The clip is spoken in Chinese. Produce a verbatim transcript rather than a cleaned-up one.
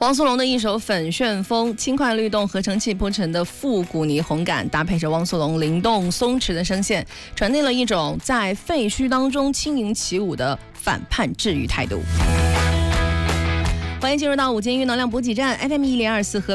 汪苏泷的一首《粉旋风》，轻快律动合成器铺成的复古霓虹感，搭配着汪苏泷灵动松弛的声线，传递了一种在废墟当中轻盈起舞的反叛治愈态度。欢迎进入到午间运能量补给站 F M 一零二四和